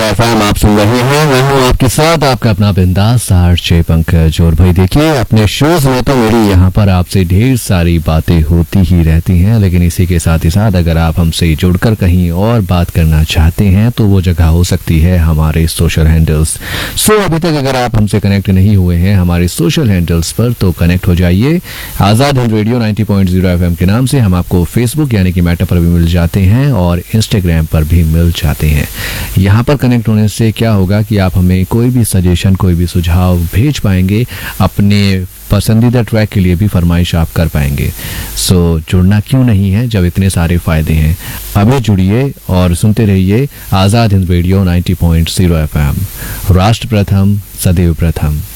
FM आप सुन रहे हैं। मैं हूँ आपके साथ आपका अपना बिंदास आरजे पंकज। और भाई देखिए, अपने शोज में तो मेरी यहाँ पर आपसे ढेर सारी बातें होती ही रहती हैं, लेकिन इसी के साथ ही साथ अगर आप हमसे जुड़कर कहीं और बात करना चाहते हैं तो वो जगह हो सकती है हमारे सोशल हैंडल्स। सो अभी तक अगर आप हमसे कनेक्ट नहीं हुए हैं हमारे सोशल हैंडल्स पर तो कनेक्ट हो जाइए। आजाद हिंद रेडियो 90.0 एफएम के नाम से हम आपको फेसबुक यानी कि मेटा पर भी मिल जाते हैं और इंस्टाग्राम पर भी मिल जाते हैं। यहाँ पर कनेक्ट होने से क्या होगा कि आप हमें कोई भी सजेशन, कोई भी सुझाव भेज पाएंगे, अपने पसंदीदा ट्रैक के लिए भी फरमाइश आप कर पाएंगे। सो जुड़ना क्यों नहीं है जब इतने सारे फायदे हैं। अभी जुड़िए और सुनते रहिए आजाद हिंद रेडियो 90.0 एफएम। राष्ट्र प्रथम, सदैव प्रथम।